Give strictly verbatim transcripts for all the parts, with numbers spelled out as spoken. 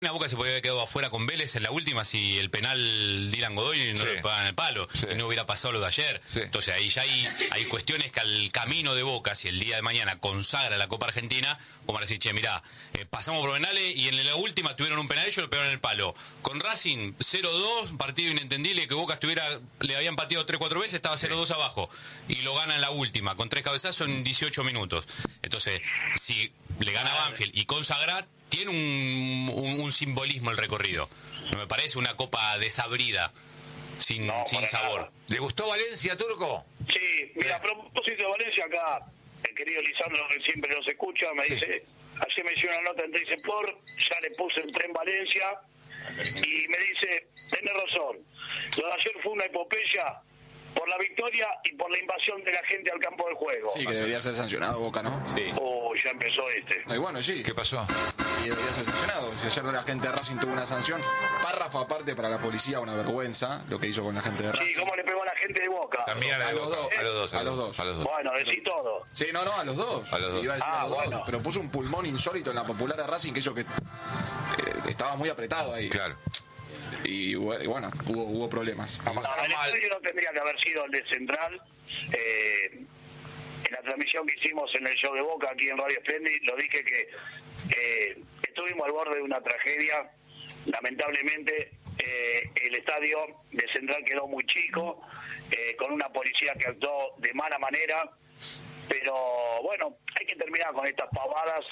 Boca se podía haber quedado afuera con Vélez en la última si el penal Dylan Godoy no sí. le pegaban el palo sí. y no hubiera pasado lo de ayer. Sí. Entonces ahí ya hay, hay cuestiones que al camino de Boca, si el día de mañana consagra la Copa Argentina, como para decir, che, mirá, eh, pasamos por penales y en la última tuvieron un penal, ellos le pegaron el palo. Con Racing cero dos, partido inentendible, que Boca estuviera, le habían pateado tres cuatro veces, estaba cero dos sí. abajo y lo gana en la última, con tres cabezazos en dieciocho minutos. Entonces, si le gana Banfield y consagra, tiene un, un, un simbolismo el recorrido. No me parece una copa desabrida, sin, no, sin sabor. Nada. ¿Le gustó Valencia, Turco? Sí, mira, a propósito de Valencia, acá el querido Lisandro, que siempre nos escucha, me sí. dice, ayer me hizo una nota en Trace Sport, ya le puse el tren Valencia, y me dice, tenés razón, lo de ayer fue una epopeya por la victoria y por la invasión de la gente al campo de juego. Sí, que debería ser sancionado Boca, ¿no? Sí. Oh, ya empezó este. Ay, bueno, sí. ¿Qué pasó? Y debería ser sancionado. Si ayer la gente de Racing tuvo una sanción, párrafo aparte para la policía, una vergüenza, lo que hizo con la gente de Racing. Sí, cómo le pegó a la gente de Boca. También a la de los Boca. dos. A los dos. A los dos. A los dos. Bueno, decí todo. Sí, no, no, a los dos. A los dos. Iba a decir Ah, a los bueno. dos. Pero puso un pulmón insólito en la popular de Racing que hizo que eh, estaba muy apretado ahí. Claro. Y bueno, hubo, hubo problemas. No, el estudio no tendría que haber sido el de Central. Eh, en la transmisión que hicimos en el show de Boca aquí en Radio Splendid, lo dije que eh, estuvimos al borde de una tragedia. Lamentablemente eh, el estadio de Central quedó muy chico, eh, con una policía que actuó de mala manera, pero bueno, hay que terminar con estas pavadas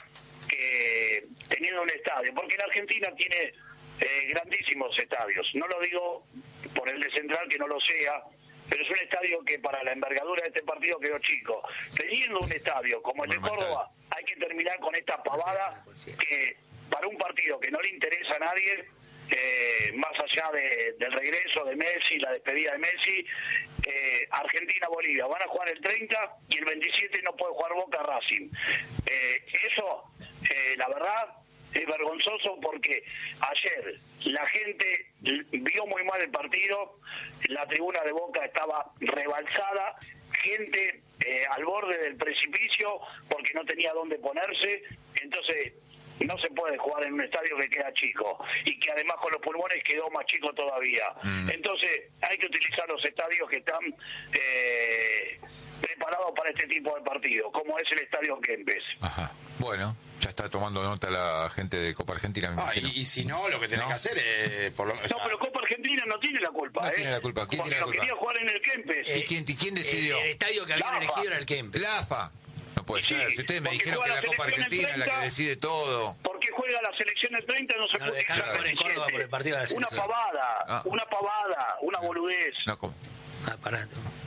que teniendo un estadio, porque la Argentina tiene eh, grandísimos estadios, no lo digo por el de Central que no lo sea, pero es un estadio que para la envergadura de este partido quedó chico. Teniendo un estadio como el de Córdoba, hay que terminar con esta pavada que para un partido que no le interesa a nadie, eh, más allá de, del regreso de Messi, la despedida de Messi, eh, Argentina-Bolivia van a jugar el treinta y el veintisiete no puede jugar Boca Racing. Eh, eso, eh, la verdad, es vergonzoso porque ayer la gente vio muy mal el partido, la tribuna de Boca estaba rebalsada, gente eh, al borde del precipicio porque no tenía dónde ponerse, entonces no se puede jugar en un estadio que queda chico y que además con los pulmones quedó más chico todavía. Mm. Entonces hay que utilizar los estadios que están eh, preparados para este tipo de partidos, como es el estadio Kempes. Ajá. Bueno, ya está tomando nota la gente de Copa Argentina. Me ah, y, y si no, lo que tenés ¿No? que hacer es... Por lo, o sea, no, pero Copa Argentina no tiene la culpa. No ¿eh? tiene la culpa. ¿Quién porque tiene la no culpa? quería jugar en el Kempes. ¿Y quién, quién decidió? El, el estadio que habían Lafa. elegido era el Kempes. La A F A. No puede Sí, ser. Si ustedes me porque dijeron que juega la la Copa selección Argentina es la treinta, que decide todo. ¿Por qué juega la selección el treinta? No se No lo puede dejaron jugar jugar en el Córdoba por el partido de la Una selección. pavada, Ah. una pavada, una boludez. No, ¿cómo? Ah, pará.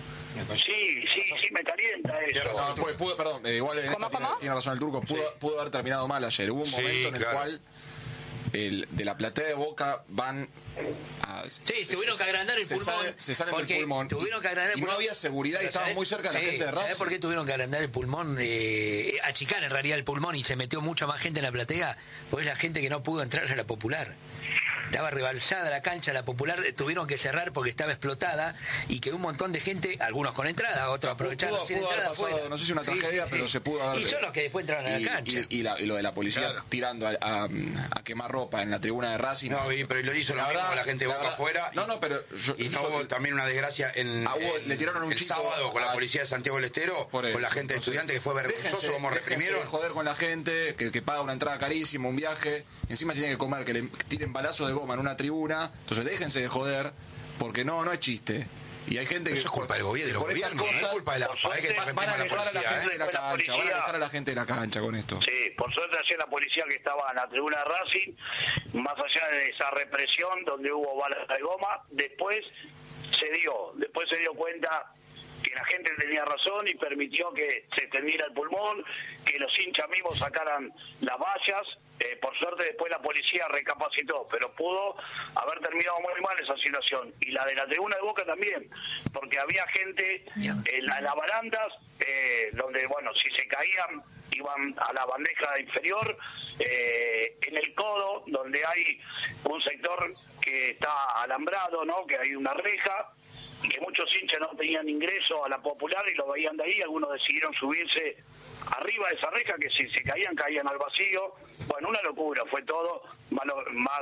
Sí, sí, sí, me calienta eso. No, pudo, pudo, perdón, eh, igual en esta tiene, tiene razón el Turco, pudo, pudo haber terminado mal ayer. Hubo un Sí, momento en el claro. cual el, de la platea de Boca van a, Sí, tuvieron que agrandar el se pulmón. sale- se salen del porque pulmón. Tuvieron que agrandar el Y no pulmón. había seguridad y Pero estaban ¿sabés? muy cerca de la Sí, gente de ¿sabés Racing. por qué tuvieron que agrandar el pulmón? Eh, achicar en realidad el pulmón y se metió mucha más gente en la platea, porque es la gente que no pudo entrar a la popular. Estaba rebalsada la cancha, la popular tuvieron que cerrar porque estaba explotada y quedó un montón de gente, algunos con entrada, otros aprovecharon Pudo- sin pudo haber entrada. pasado, afuera. no sé si una tragedia, pero se pudo haber- Y son los que después entraron a Y, la cancha. y- y la- y lo de la policía Claro. tirando a, a, a quemar ropa en la tribuna de Racing. no, y- pero lo hizo lo La mismo verdad, con la gente de la Boca verdad- afuera. No, y- no, pero yo- y no yo- hubo también una desgracia en, Ah, hubo- en- le tiraron a un el chico sábado con a- la policía de Santiago del Estero, Por eso. con la gente de Entonces, estudiantes, que fue vergonzoso déjense- como déjense reprimieron. de joder con la gente que, que paga una entrada carísima, un viaje, encima tienen que comer, que le tiren balazos de goma en una tribuna, entonces déjense de joder, porque no, no es chiste. Y hay gente que Eso es culpa del gobierno, de los por estas gobiernos, no es cosas culpa de la A F A, hay que van- van repriman a a la alejar a la policía, gente ¿eh? de la La cancha, van a policía- alejar a la gente de la cancha con esto. Sí, por suerte ayer la policía que estaba en la tribuna de Racing, más allá de esa represión donde hubo balas de goma, después se dio, después se dio cuenta que la gente tenía razón y permitió que se extendiera el pulmón, que los hinchas mismos sacaran las vallas. Eh, por suerte después la policía recapacitó, pero pudo haber terminado muy mal esa situación. Y la de la tribuna de Boca también, porque había gente en la- en las barandas, eh, donde, bueno, si se caían, iban a la bandeja inferior, eh, en el codo, donde hay un sector que está alambrado, ¿no? Que hay una reja. y que muchos hinchas no tenían ingreso a la Popular y lo veían de ahí, algunos decidieron subirse arriba de esa reja, que si se caían, caían al vacío. Bueno, una locura fue todo, más, lo- más